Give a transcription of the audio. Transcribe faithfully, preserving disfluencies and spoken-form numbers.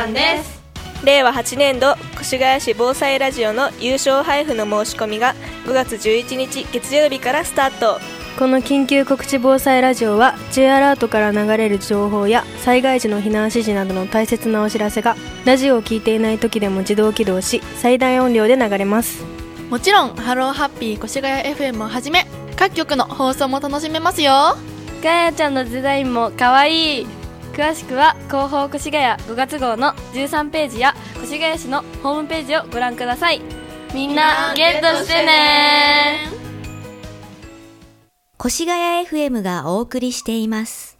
間です。 れいわはちねんど越谷市防災ラジオの優勝配布の申し込みがごがつじゅういちにち月曜日からスタート。 この緊急告知防災ラジオは J アラートから流れる情報や災害時の避難指示などの大切なお知らせがラジオを聞いていない時でも自動起動し最大音量で流れます。 もちろんハローハッピー越谷 エフエム をはじめ各局の放送も楽しめますよ。 ガヤちゃんのデザインもかわいい。詳しくは広報越谷ごがつ号のじゅうさんページや越谷市のホームページをご覧ください。みんなゲットしてね。 越谷 エフエム がお送りしています。